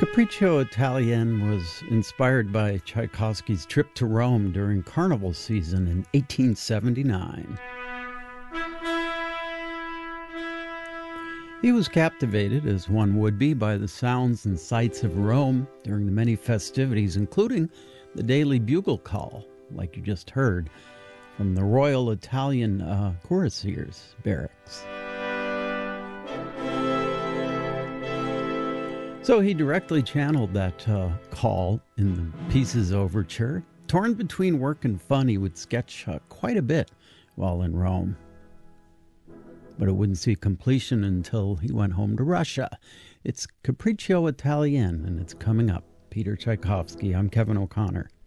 Capriccio Italien was inspired by Tchaikovsky's trip to Rome during Carnival season in 1879. He was captivated, as one would be, by the sounds and sights of Rome during the many festivities, including the daily bugle call, like you just heard, from the Royal Italian Cuirassiers barracks. So he directly channeled that call in the Pieces Overture. Torn between work and fun, he would sketch quite a bit while in Rome. But it wouldn't see completion until he went home to Russia. It's Capriccio Italien, and it's coming up. Peter Tchaikovsky. I'm Kevin O'Connor.